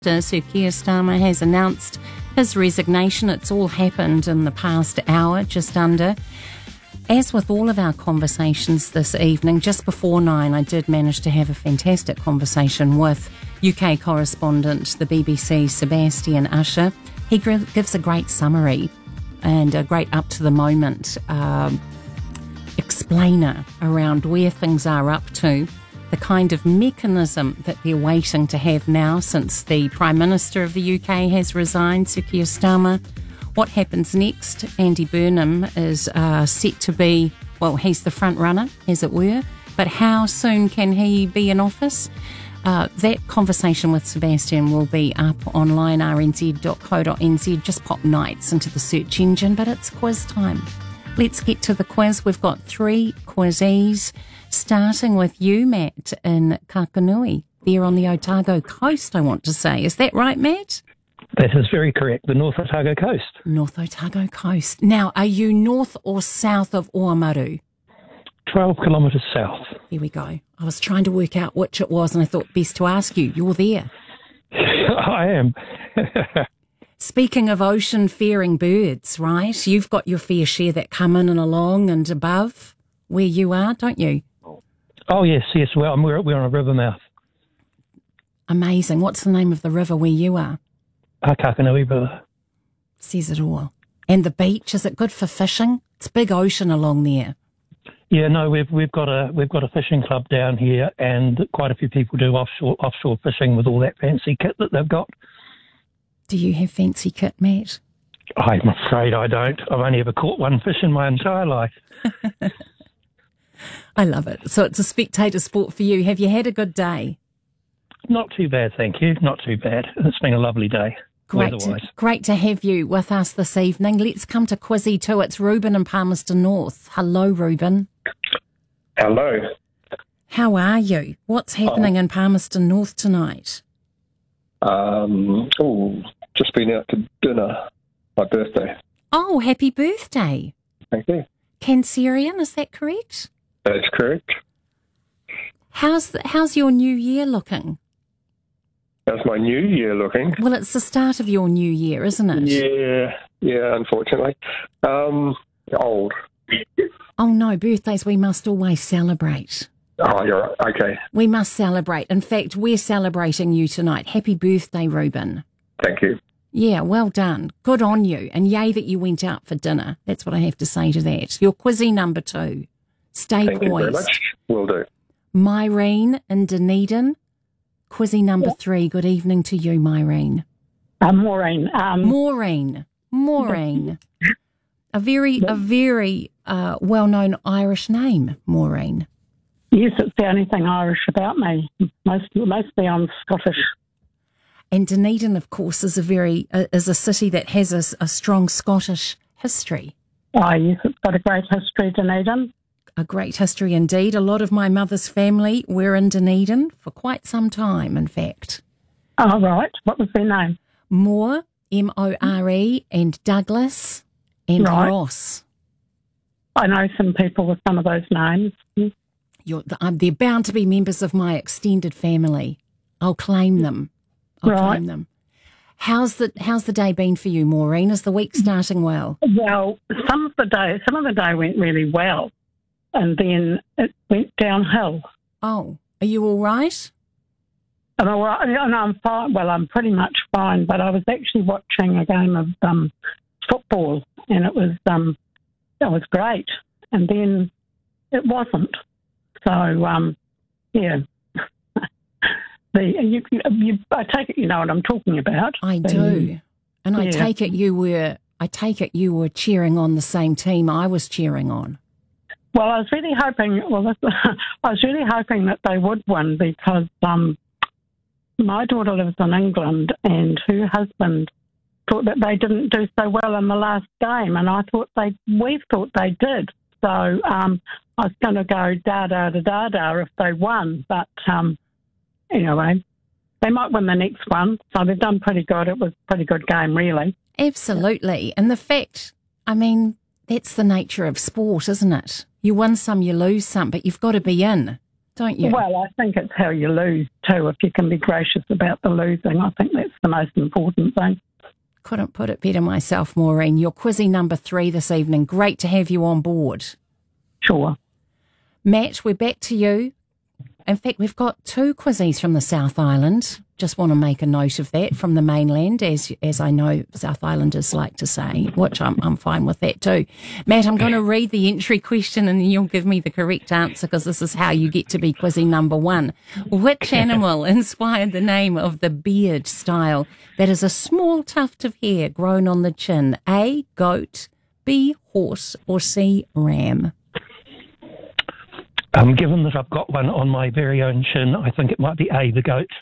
Sir Keir Starmer has announced his resignation. It's all happened in the past hour, just under. As with all of our conversations this evening, just before 9, I did manage to have a fantastic conversation with UK correspondent, the BBC, Sebastian Usher. He gives a great summary and a great up-to-the-moment explainer around where things are up to, the kind of mechanism that they're waiting to have now since the Prime Minister of the UK has resigned, Sir Keir Starmer. What happens next? Andy Burnham is set to be, well, he's the front runner, as it were, but how soon can he be in office? That conversation with Sebastian will be up online, rnz.co.nz. Just pop Nights into the search engine, but it's quiz time. Let's get to the quiz. We've got 3 quizzes, starting with you, Matt, in Kakanui, there on the Otago coast, I want to say. Is that right, Matt? That is very correct, the North Otago coast. North Otago coast. Now, are you north or south of Oamaru? 12 kilometres south. Here we go. I was trying to work out which it was, and I thought best to ask you. You're there. I am. Speaking of ocean-faring birds, right? You've got your fair share that come in and along and above where you are, don't you? Oh, yes. Well, we're on a river mouth. Amazing. What's the name of the river where you are? Kakanui River. Says it all. And the beach, is it good for fishing? It's a big ocean along there. Yeah, no, we've got a fishing club down here, and quite a few people do offshore fishing with all that fancy kit that they've got. Do you have fancy kit, Matt? I'm afraid I don't. I've only ever caught one fish in my entire life. I love it. So it's a spectator sport for you. Have you had a good day? Not too bad, thank you. Not too bad. It's been a lovely day. Great to have you with us this evening. Let's come to Quizzy 2. It's Ruben in Palmerston North. Hello, Ruben. Hello. How are you? What's happening in Palmerston North tonight? Just been out to dinner. My birthday. Oh, happy birthday. Thank you. Cancerian, is that correct? That's correct. How's your new year looking? How's my new year looking? Well, it's the start of your new year, isn't it? Yeah, unfortunately. Old. Oh, no, birthdays we must always celebrate. Oh, you're right. Okay. We must celebrate. In fact, we're celebrating you tonight. Happy birthday, Ruben. Thank you. Yeah, well done. Good on you. And yay that you went out for dinner. That's what I have to say to that. Your Quizzy number 2. Stay Thank poised. you very much. Will do. Myrene in Dunedin. Quizzy number 3. Good evening to you, Myrene. Maureen. Maureen. A very well-known Irish name, Maureen. Yes, it's the only thing Irish about me. Mostly I'm Scottish. And Dunedin, of course, is a city that has a strong Scottish history. Oh, yes, it's got a great history, Dunedin. A great history indeed. A lot of my mother's family were in Dunedin for quite some time, in fact. Oh, right. What was their name? Moore, M-O-R-E, and Douglas, and Ross. I know some people with some of those names. They're bound to be members of my extended family. I'll claim them. Claim them. How's the day been for you, Maureen? Is the week starting well? Well, some of the day went really well, and then it went downhill. Oh, are you all right? And I'm fine. Well, I'm pretty much fine, but I was actually watching a game of football, and it was great, and then it wasn't. So, yeah. I take it you know what I'm talking about. I do, and I take it you were cheering on the same team I was cheering on. Well, I was really hoping. I was really hoping that they would win because my daughter lives in England, and her husband thought that they didn't do so well in the last game, and we thought they did. So I was going to go da if they won, but. Anyway, they might win the next one, so they've done pretty good. It was a pretty good game, really. Absolutely. And the fact, that's the nature of sport, isn't it? You win some, you lose some, but you've got to be in. don't you? Well, I think it's how you lose too. If you can be gracious about the losing, I think that's the most important thing. Couldn't put it better myself, Maureen. You're quizzing number 3 this evening. Great to have you on board. Sure. Matt, we're back to you. In fact, we've got 2 quizzies from the South Island. Just want to make a note of that, from the mainland, as I know South Islanders like to say, which I'm fine with that too. Matt, I'm going to read the entry question and then you'll give me the correct answer, because this is how you get to be quizzy number 1. Which animal inspired the name of the beard style that is a small tuft of hair grown on the chin? A, goat, B, horse, or C, ram? Given that I've got one on my very own chin, I think it might be A, the goat.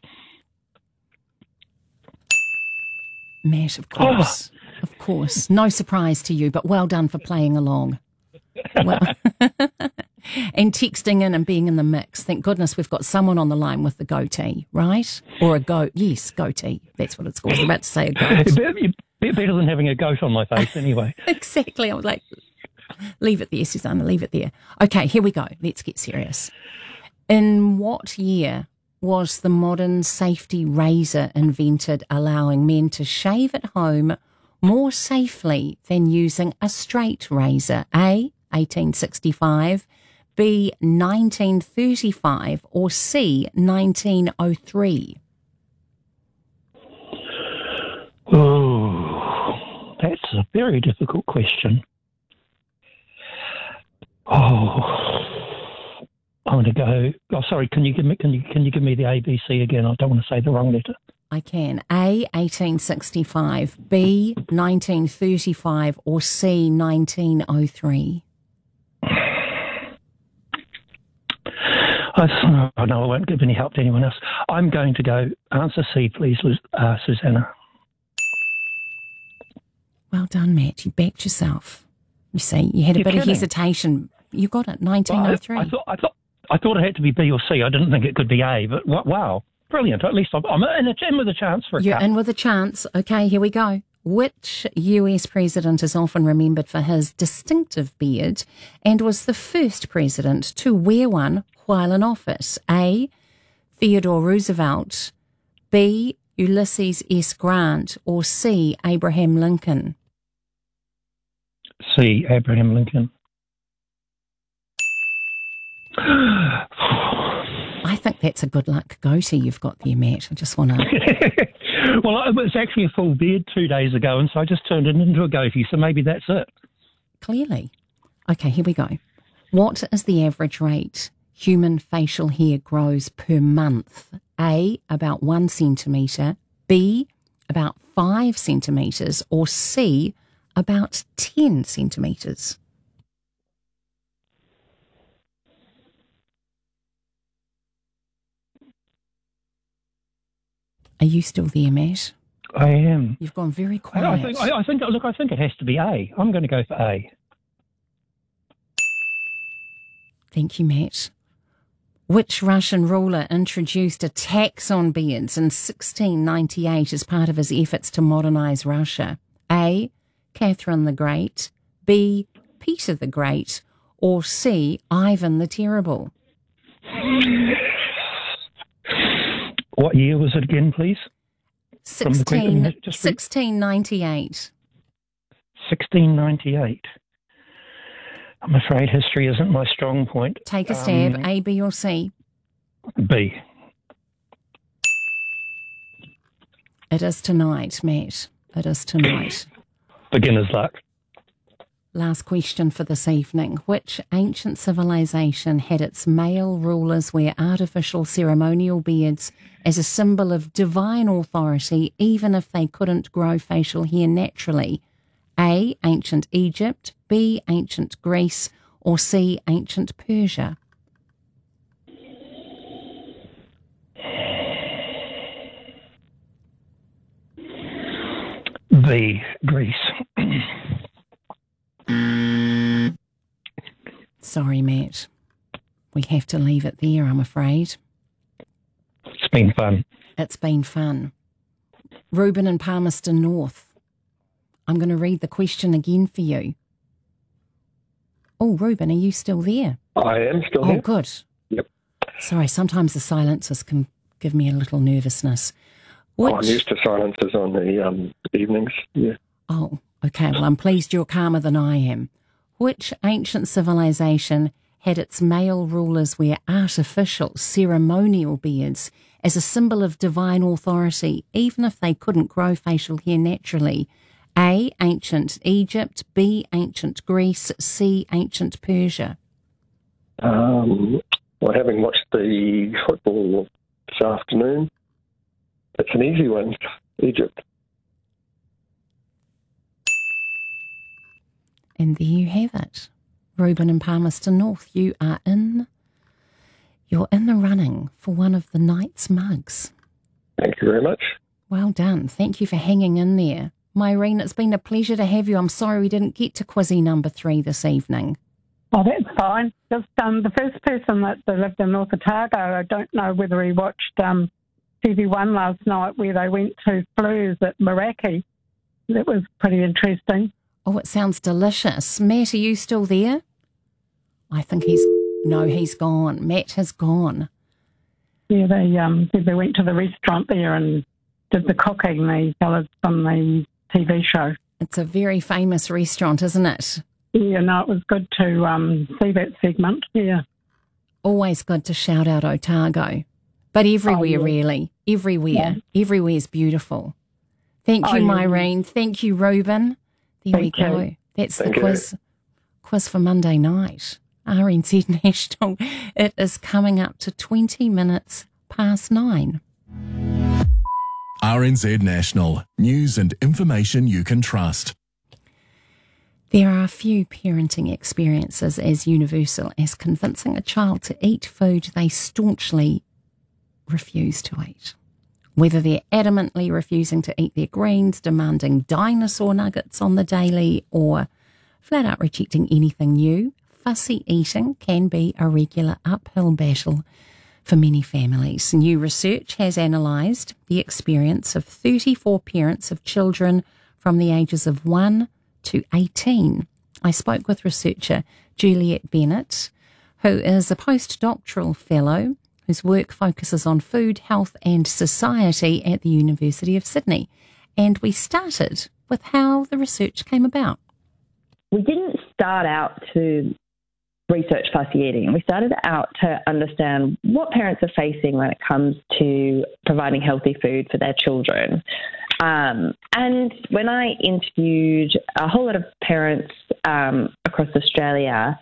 Matt, of course. Oh. Of course. No surprise to you, but well done for playing along. Well, and texting in and being in the mix. Thank goodness we've got someone on the line with the goatee, right? Or a goat. Yes, goatee. That's what it's called. I was about to say a goat. Better than having a goat on my face anyway. Exactly. I was like, leave it there, Susanna, leave it there. Okay, here we go. Let's get serious. In what year was the modern safety razor invented, allowing men to shave at home more safely than using a straight razor? A, 1865, B, 1935, or C, 1903? Oh, that's a very difficult question. Oh, I'm going to go. Oh, sorry. Can you give me the ABC again? I don't want to say the wrong letter. I can. A, 1865, B, 1935, or C, 1903? Oh, no, I won't give any help to anyone else. I'm going to go answer C, please, Susanna. Well done, Matt. You backed yourself. You see, you had a bit of hesitation. You got it, 1903. Well, I thought it had to be B or C. I didn't think it could be A, but wow. Brilliant. At least I'm in with a chance for it. You're in with a chance. Okay, here we go. Which US president is often remembered for his distinctive beard and was the first president to wear one while in office? A, Theodore Roosevelt, B, Ulysses S. Grant, or C, Abraham Lincoln? C, Abraham Lincoln. I think that's a good luck goatee you've got there, Matt. I just want to... Well, it was actually a full beard 2 days ago, and so I just turned it into a goatee, so maybe that's it. Clearly. Okay, here we go. What is the average rate human facial hair grows per month? A, about 1 centimetre, B, about 5 centimetres, or C, about 10 centimetres? Are you still there, Matt? I am. You've gone very quiet. I think it has to be A. I'm going to go for A. Thank you, Matt. Which Russian ruler introduced a tax on beards in 1698 as part of his efforts to modernise Russia? A, Catherine the Great, B, Peter the Great, or C, Ivan the Terrible? What year was it again, please? 1698. 1698. I'm afraid history isn't my strong point. Take a stab, A, B, or C? B. It is tonight, Matt. It is tonight. Beginner's luck. Last question for this evening. Which ancient civilization had its male rulers wear artificial ceremonial beards as a symbol of divine authority, even if they couldn't grow facial hair naturally? A, ancient Egypt, B, ancient Greece, or C, ancient Persia? B, Greece. Sorry, Matt. We have to leave it there, I'm afraid. It's been fun. It's been fun. Reuben in Palmerston North. I'm going to read the question again for you. Oh, Reuben, are you still there? I am still here. Oh, good. Yep. Sorry, sometimes the silences can give me a little nervousness. I'm used to silences on the evenings, yeah. Oh, okay. Well, I'm pleased you're calmer than I am. Which ancient civilization had its male rulers wear artificial ceremonial beards as a symbol of divine authority, even if they couldn't grow facial hair naturally? A, ancient Egypt, B, ancient Greece, C, ancient Persia. Well, having watched the football this afternoon, it's an easy one, Egypt. And there you have it. Reuben and Palmerston North, you're in the running for one of the night's mugs. Thank you very much. Well done. Thank you for hanging in there. Myrene, it's been a pleasure to have you. I'm sorry we didn't get to Quizzy number 3 this evening. Oh, that's fine. Just the first person that lived in North Otago, I don't know whether he watched TV1 last night where they went to Flues at Meraki. That was pretty interesting. Oh, it sounds delicious. Matt, are you still there? I think he's gone. Matt has gone. Yeah, they said they went to the restaurant there and did the cooking, the fellas from the TV show. It's a very famous restaurant, isn't it? Yeah, no, it was good to see that segment, yeah. Always good to shout out Otago. But everywhere, really. Everywhere. Yeah. Everywhere's beautiful. Thank you, Myrene. Thank you, Reuben. There we go. That's the quiz for Monday night. RNZ National. It is coming up to 20 minutes past 9. RNZ National. News and information you can trust. There are few parenting experiences as universal as convincing a child to eat food they staunchly refuse to eat. Whether they're adamantly refusing to eat their greens, demanding dinosaur nuggets on the daily, or flat out rejecting anything new, fussy eating can be a regular uphill battle for many families. New research has analysed the experience of 34 parents of children from the ages of 1 to 18. I spoke with researcher Juliet Bennett, who is a postdoctoral fellow whose work focuses on food, health and society at the University of Sydney. And we started with how the research came about. We didn't start out to research fussy eating. We started out to understand what parents are facing when it comes to providing healthy food for their children. And when I interviewed a whole lot of parents across Australia,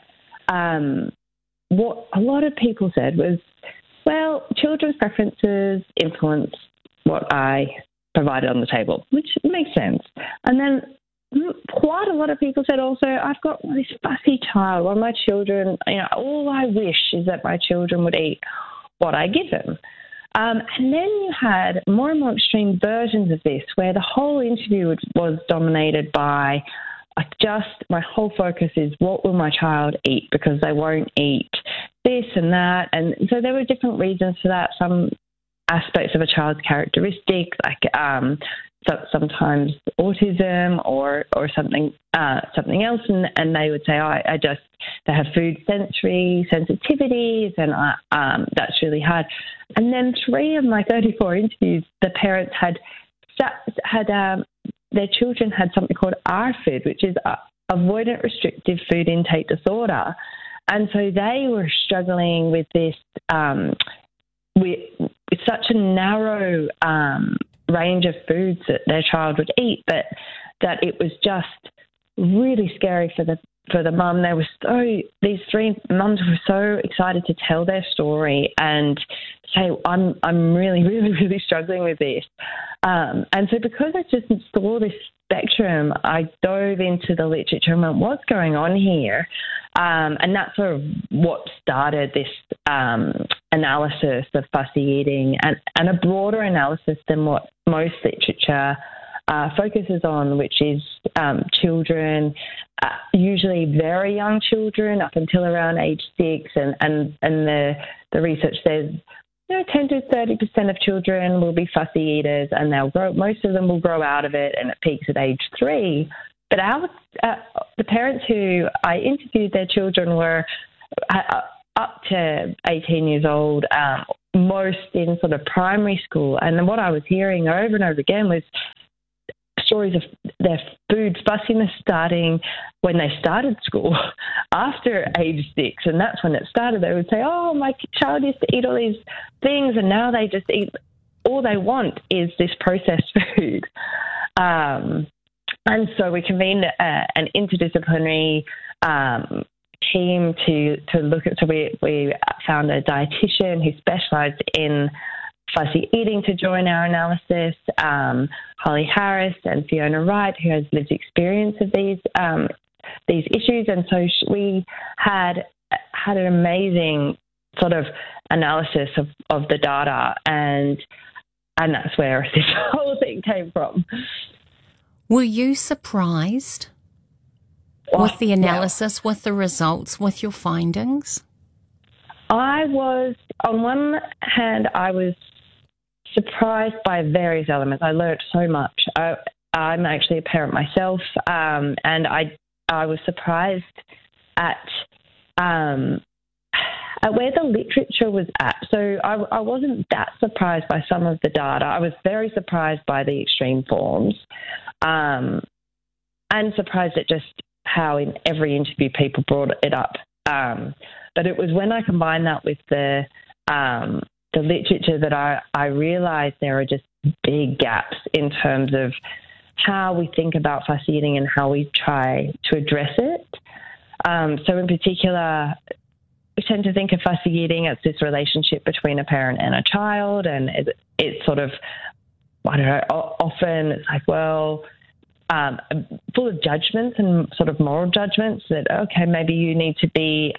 what a lot of people said was, well, children's preferences influence what I provided on the table, which makes sense. And then quite a lot of people said also, I've got this fussy child. Well, my children, all I wish is that my children would eat what I give them. And then you had more and more extreme versions of this where the whole interview was dominated by my whole focus is what will my child eat because they won't eat this and that. And so there were different reasons for that. Some aspects of a child's characteristics, like sometimes autism or something else, and they would say, they have food sensory sensitivities, and that's really hard. And then 3 of my 34 interviews, the parents had their children had something called RFID, which is avoidant restrictive food intake disorder, and so they were struggling with this with such a narrow range of foods that their child would eat, but that it was just really scary for the mum. These 3 mums were so excited to tell their story and say, I'm really, really, really struggling with this. And so because I just saw this spectrum, I dove into the literature and went, what's going on here? And that's sort of what started this analysis of fussy eating and a broader analysis than what most literature focuses on, which is children, usually very young children up until around age 6. And the research says 10 to 30% of children will be fussy eaters, and most of them will grow out of it, and it peaks at age 3. But the parents who I interviewed, their children were up to 18 years old, most in sort of primary school. And what I was hearing over and over again was stories of their food fussiness starting when they started school after age 6. And that's when it started. They would say, oh, my child used to eat all these things and now they just eat, all they want is this processed food. And so we convened an interdisciplinary team to look at, so we found a dietitian who specialised in fussy eating to join our analysis, Holly Harris and Fiona Wright, who has lived experience of these issues. And so we had an amazing sort of analysis of the data, and that's where this whole thing came from. Were you surprised with the analysis, with the results, with your findings? I was, on one hand, I was surprised by various elements. I learnt so much. I'm actually a parent myself, and I was surprised at where the literature was at. So I wasn't that surprised by some of the data. I was very surprised by the extreme forms, and surprised at just how in every interview people brought it up. But it was when I combined that with the literature that I realised there are just big gaps in terms of how we think about fussy eating and how we try to address it. So in particular, we tend to think of fussy eating as this relationship between a parent and a child, and it's sort of, I don't know, often it's like, well, full of judgments and sort of moral judgments that, okay, maybe you need to be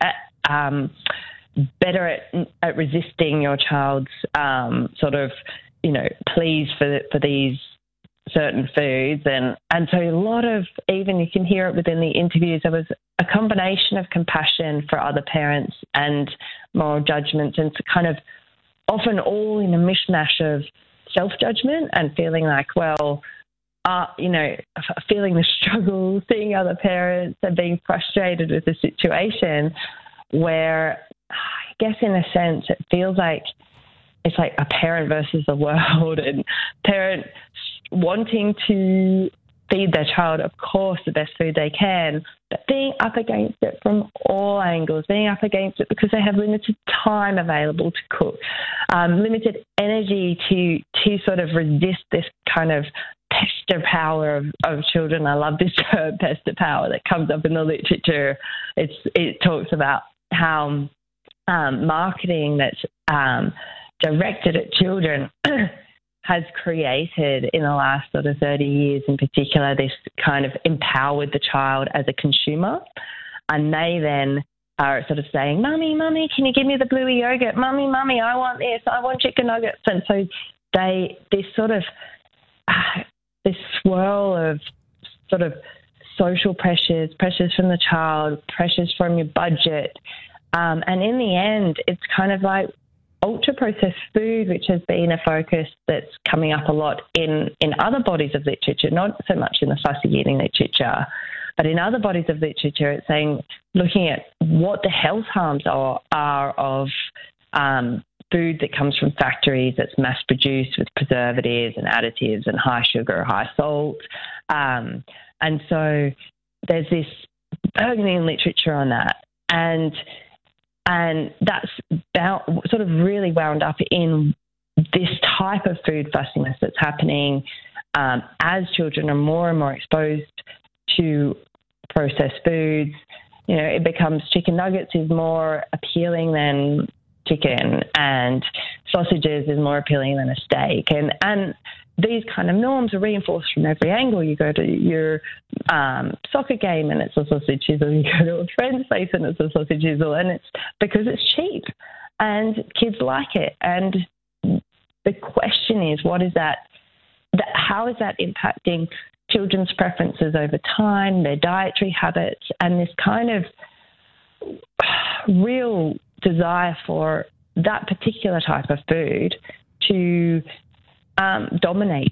better at resisting your child's sort of, pleas for these certain foods. And so a lot of, even you can hear it within the interviews, there was a combination of compassion for other parents and moral judgments, and it's kind of often all in a mishmash of self-judgment and feeling like, well, feeling the struggle, seeing other parents and being frustrated with the situation, where I guess in a sense it feels like it's like a parent versus the world, and parent wanting to feed their child, of course, the best food they can, but being up against it from all angles, being up against it because they have limited time available to cook, limited energy to sort of resist this kind of pester power of children. I love this term, pester power, that comes up in the literature. It talks about how marketing that's directed at children has created in the last sort of 30 years in particular this kind of empowered the child as a consumer, and they then are sort of saying, Mummy, can you give me the bluey yogurt? Mummy, I want this, I want chicken nuggets. And so this sort of this swirl of sort of social pressures from the child, pressures from your budget, and in the end it's kind of like ultra-processed food, which has been a focus that's coming up a lot in other bodies of literature, not so much in the fussy eating literature, but in other bodies of literature, it's saying, looking at what the health harms are of food that comes from factories that's mass-produced with preservatives and additives and high sugar, high salt. And so there's this burgeoning literature on that. And that's sort of really wound up in this type of food fussiness that's happening as children are more and more exposed to processed foods. It becomes chicken nuggets is more appealing than chicken, and sausages is more appealing than a steak. And these kind of norms are reinforced from every angle. You go to your soccer game and it's a sausage chisel. You go to a friend's place and it's a sausage chisel, and it's because it's cheap and kids like it. And the question is, what is that? How is that impacting children's preferences over time, their dietary habits, and this kind of real desire for that particular type of food to dominate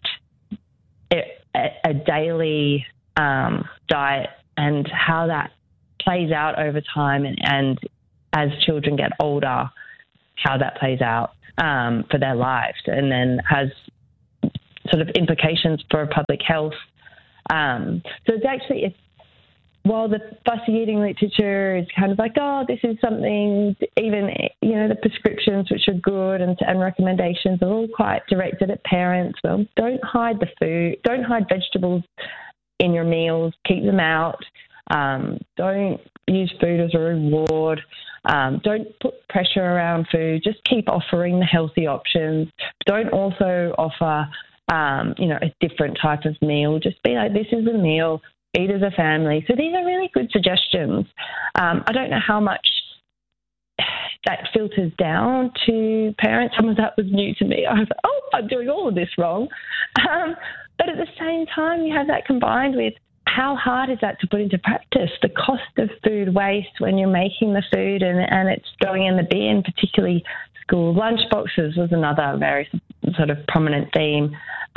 a daily diet, and how that plays out over time and as children get older, how that plays out for their lives, and then has sort of implications for public health. So while the fussy eating literature is kind of like, oh, this is something, even, the prescriptions, which are good, and recommendations are all quite directed at parents. Well, don't hide the food. Don't hide vegetables in your meals. Keep them out. Don't use food as a reward. Don't put pressure around food. Just keep offering the healthy options. Don't also offer, a different type of meal. Just be like, this is a meal. Eat as a family. So these are really good suggestions. I don't know how much that filters down to parents. Some of that was new to me. I was like, oh, I'm doing all of this wrong. But at the same time, you have that combined with how hard is that to put into practice? The cost of food waste when you're making the food and it's going in the bin, particularly school lunch boxes was another very sort of prominent theme.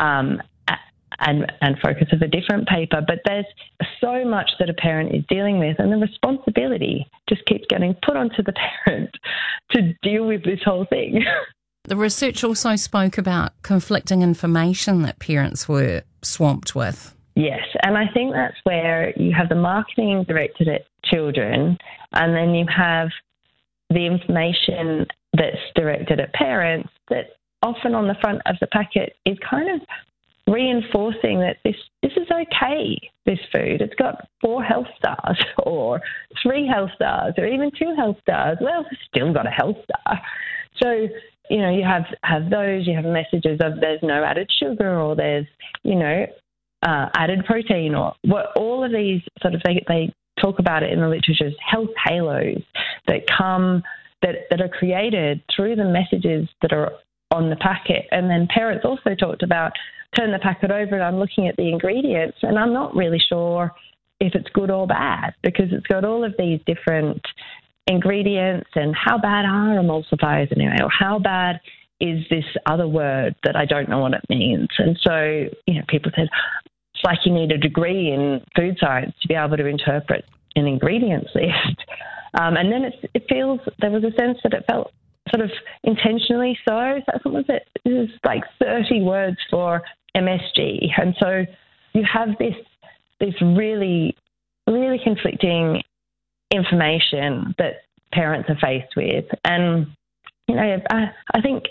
And focus of a different paper. But there's so much that a parent is dealing with, and the responsibility just keeps getting put onto the parent to deal with this whole thing. The research also spoke about conflicting information that parents were swamped with. Yes, and I think that's where you have the marketing directed at children, and then you have the information that's directed at parents that often on the front of the packet is kind of reinforcing that this is okay, this food. It's got 4 health stars or 3 health stars or even 2 health stars. Well, it's still got a health star. So, you have those, you have messages of there's no added sugar or there's, added protein or what all of these sort of, they talk about it in the literature as health halos that are created through the messages that are on the packet. And then parents also talked about turn the packet over and I'm looking at the ingredients and I'm not really sure if it's good or bad because it's got all of these different ingredients and how bad are emulsifiers anyway, or how bad is this other word that I don't know what it means. And so, people said it's like you need a degree in food science to be able to interpret an ingredients list. And then it feels, there was a sense that it felt sort of intentionally so. Someone said it was like 30 words for MSG. And so you have this really, really conflicting information that parents are faced with. And, I think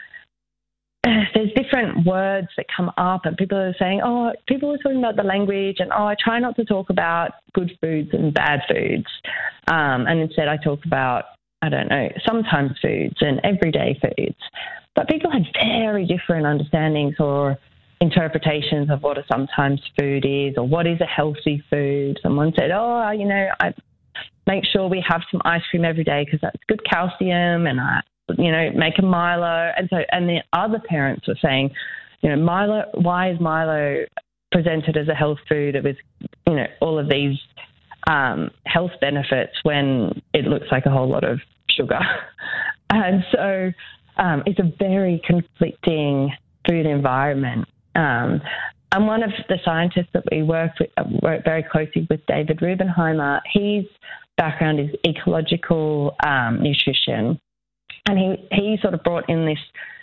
there's different words that come up and people are saying, people are talking about the language and, I try not to talk about good foods and bad foods. And instead I talk about, sometimes foods and everyday foods. But people had very different understandings or interpretations of what a sometimes food is or what is a healthy food. Someone said, I make sure we have some ice cream every day because that's good calcium and I, make a Milo. And the other parents were saying, Milo, why is Milo presented as a health food? It was, all of these health benefits when it looks like a whole lot of sugar. And so it's a very conflicting food environment. And one of the scientists that we worked very closely with, David Rubenheimer, his background is ecological nutrition. And he sort of brought in this,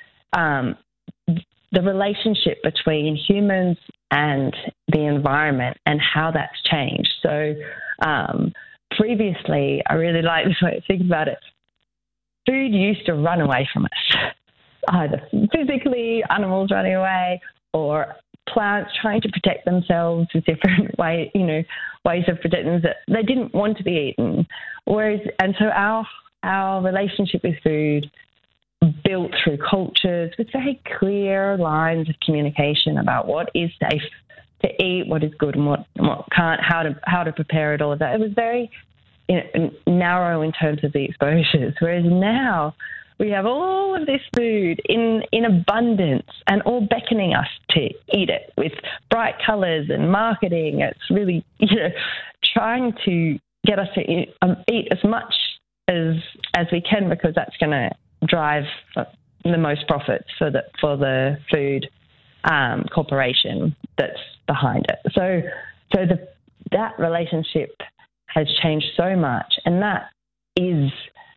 the relationship between humans and the environment and how that's changed. So previously, I really like this way to think about it, food used to run away from us, either physically, animals running away, or plants trying to protect themselves with different ways of protecting them that they didn't want to be eaten. And so our relationship with food built through cultures with very clear lines of communication about what is safe to eat, what is good and what can't, how to prepare it, all of that. It was very narrow in terms of the exposures, whereas now we have all of this food in abundance and all beckoning us to eat it with bright colours and marketing. It's really, trying to get us to eat as much as we can because that's going to drive the most profits for the food corporation that's behind it. So that relationship has changed so much, and that is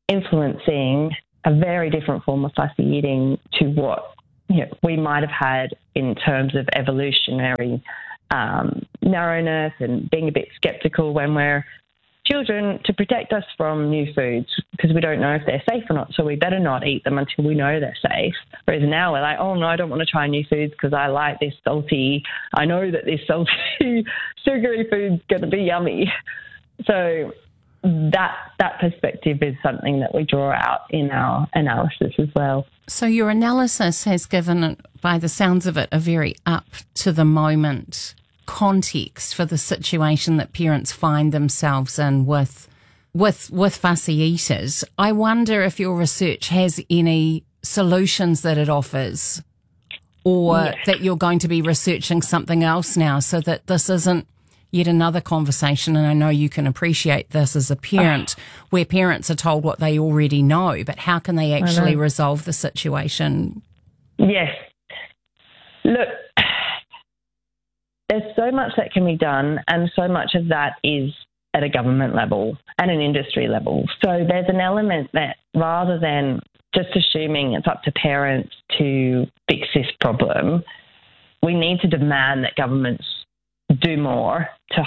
influencing a very different form of fussy eating to what we might have had in terms of evolutionary narrowness and being a bit sceptical when we're children, to protect us from new foods, because we don't know if they're safe or not, so we better not eat them until we know they're safe. Whereas now we're like, oh no, I don't want to try new foods because I like this salty, I know that this salty, sugary food's going to be yummy. So that perspective is something that we draw out in our analysis as well. So your analysis has given, by the sounds of it, a very up-to-the-moment context for the situation that parents find themselves in with fussy eaters. I wonder if your research has any solutions that it offers, or that you're going to be researching something else now, so that this isn't yet another conversation, and I know you can appreciate this as a parent, where parents are told what they already know, but how can they actually resolve the situation? Yes. Look, there's so much that can be done, and so much of that is at a government level and an industry level. So there's an element that, rather than just assuming it's up to parents to fix this problem, we need to demand that governments do more to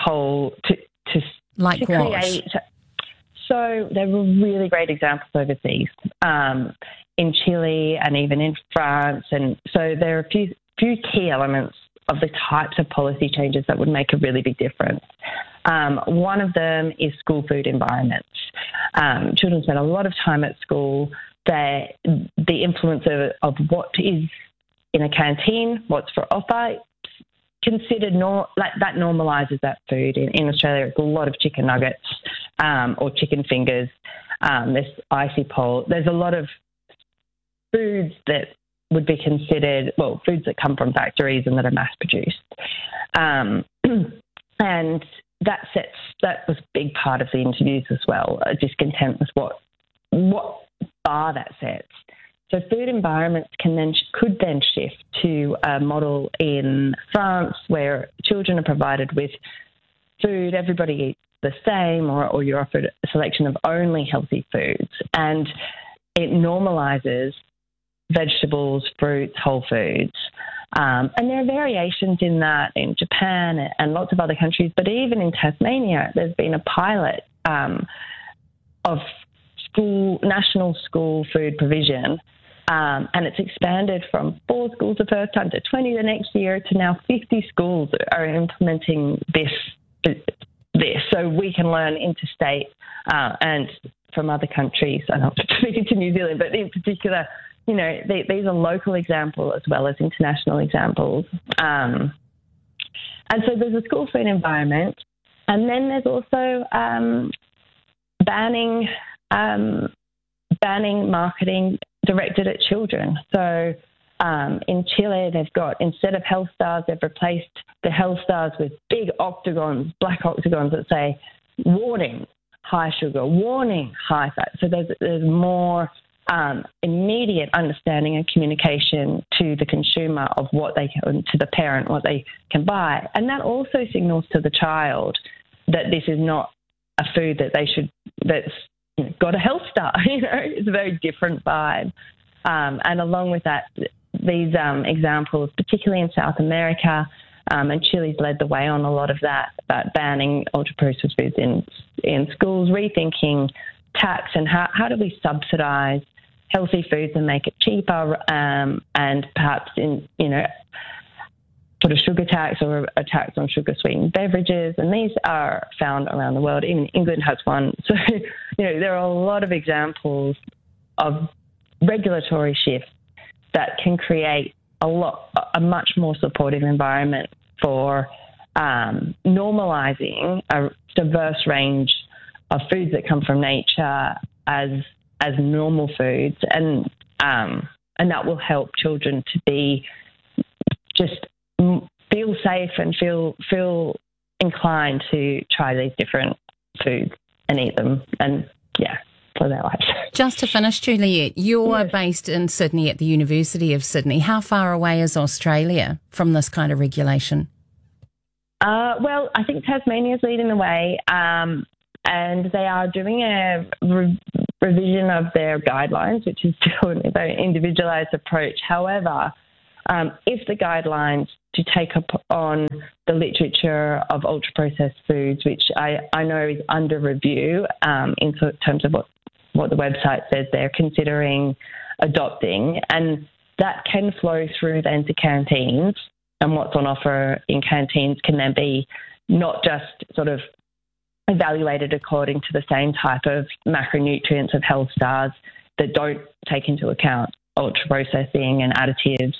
create. So there were really great examples overseas, in Chile and even in France, and so there are a few key elements of the types of policy changes that would make a really big difference. One of them is school food environments. Children spend a lot of time at school. The influence of what is in a canteen, what's for offer, considered that normalises that food. In Australia, it's a lot of chicken nuggets or chicken fingers. There's icy pole. There's a lot of foods that would be considered, foods that come from factories and that are mass-produced. And that was a big part of the interviews as well, discontent with what bar that sets. So food environments could then shift to a model in France where children are provided with food, everybody eats the same, or you're offered a selection of only healthy foods. And it normalises vegetables, fruits, whole foods. And there are variations in that in Japan and lots of other countries, but even in Tasmania, there's been a pilot of national school food provision, and it's expanded from 4 schools the first time to 20 the next year to now 50 schools are implementing this. So we can learn interstate and from other countries. I'm not speaking to New Zealand, but in particular, these are local examples as well as international examples. And so there's a school food environment. And then there's also banning marketing directed at children. So in Chile, they've got, instead of health stars, they've replaced the health stars with big octagons, black octagons that say, warning, high sugar, warning, high fat. So there's more immediate understanding and communication to the consumer of what they can, to the parent, what they can buy. And that also signals to the child that this is not a food that they should, that's got a health star. It's a very different vibe. And along with that, these examples, particularly in South America, and Chile's led the way on a lot of that, about banning ultra-processed foods in schools, rethinking tax and how do we subsidise healthy foods and make it cheaper, and perhaps put a sugar tax or a tax on sugar-sweetened beverages. And these are found around the world. Even England has one. So, there are a lot of examples of regulatory shifts that can create a much more supportive environment for normalising a diverse range of foods that come from nature as normal foods, and that will help children to be just feel safe and feel inclined to try these different foods and eat them, and for their lives. Just to finish, Juliet, you're based in Sydney at the University of Sydney. How far away is Australia from this kind of regulation? Well, I think Tasmania's leading the way, and they are doing revision of their guidelines, which is still a very individualised approach. However, if the guidelines to take up on the literature of ultra-processed foods, which I know is under review in terms of what the website says they're considering adopting, and that can flow through then to canteens, and what's on offer in canteens can then be not just sort of evaluated according to the same type of macronutrients of health stars that don't take into account ultra-processing and additives.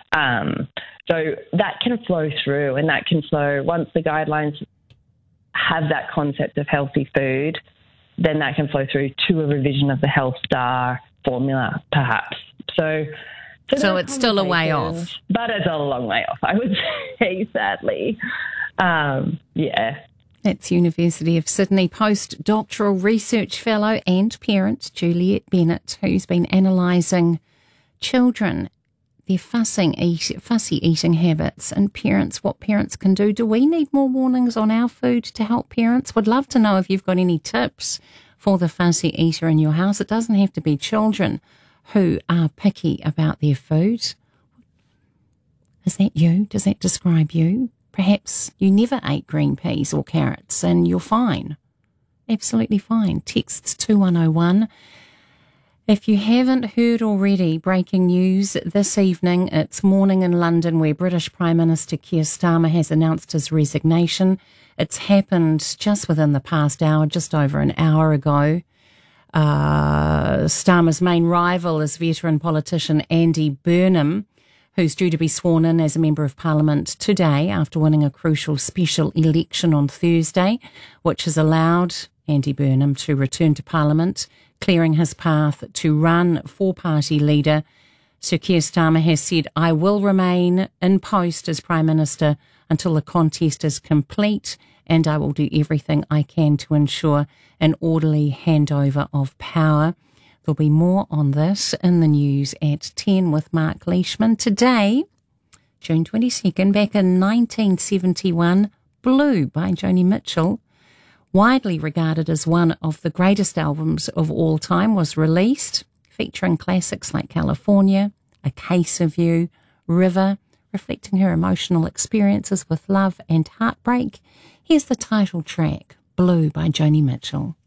So that can flow through, and that can flow once the guidelines have that concept of healthy food, then that can flow through to a revision of the Health Star formula, perhaps. So it's still a way off. But it's a long way off, I would say, sadly. Yeah. That's University of Sydney postdoctoral research fellow and parent Juliet Bennett, who's been analysing children, their fussy eating habits, and what parents can do. Do we need more warnings on our food to help parents? Would love to know if you've got any tips for the fussy eater in your house. It doesn't have to be children who are picky about their food. Is that you? Does that describe you? Perhaps you never ate green peas or carrots and you're fine. Absolutely fine. Texts 2101. If you haven't heard already, breaking news this evening, it's morning in London where British Prime Minister Keir Starmer has announced his resignation. It's happened just within the past hour, just over an hour ago. Starmer's main rival is veteran politician Andy Burnham, who's due to be sworn in as a Member of Parliament today after winning a crucial special election on Thursday, which has allowed Andy Burnham to return to Parliament, clearing his path to run for party leader. Sir Keir Starmer has said, "I will remain in post as Prime Minister until the contest is complete, and I will do everything I can to ensure an orderly handover of power." There'll be more on this in the news at 10 with Mark Leishman. Today, June 22nd, back in 1971, Blue by Joni Mitchell, widely regarded as one of the greatest albums of all time, was released, featuring classics like California, A Case of You, River, reflecting her emotional experiences with love and heartbreak. Here's the title track, Blue by Joni Mitchell.